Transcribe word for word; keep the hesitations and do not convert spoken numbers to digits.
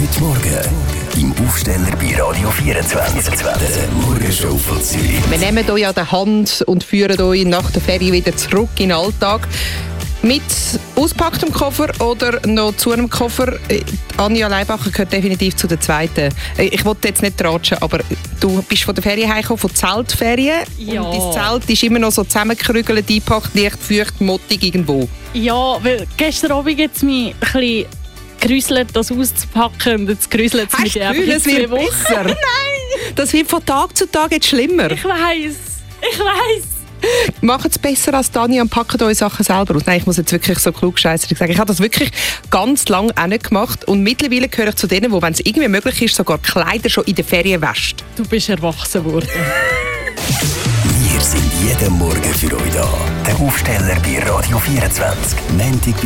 Heute Morgen im Aufsteller bei Radio vierundzwanzig. Der Morgenshow von Zürich. Wir nehmen euch an der Hand und führen euch nach der Ferie wieder zurück in den Alltag. Mit ausgepacktem Koffer oder noch zu einem Koffer? Anja Leibacher gehört definitiv zu der zweiten. Ich wollte jetzt nicht ratschen, aber du bist von der Ferien heimgekommen, von Zeltferien. Ja. Und dein Zelt ist immer noch so zusammengerügelt, eingepackt, leicht feucht, mottig irgendwo. Ja, weil gestern Abend jetzt mich ein bisschen gerüsselt, das auszupacken, und jetzt gerüsselt es Hast mich du das einfach Gefühl, in es zwei wird Wochen. besser? Nein! Das wird von Tag zu Tag jetzt schlimmer. Ich weiss, ich weiss. Macht es besser als Dani und packen eure Sachen selber aus. Nein, ich muss jetzt wirklich so klugscheisserig sagen. Ich habe das wirklich ganz lange auch nicht gemacht und mittlerweile gehöre ich zu denen, die, wenn es irgendwie möglich ist, sogar Kleider schon in der Ferien wäscht. Du bist erwachsen worden. Wir sind jeden Morgen für euch da. Der Aufsteller bei Radio vierundzwanzig. Montag bis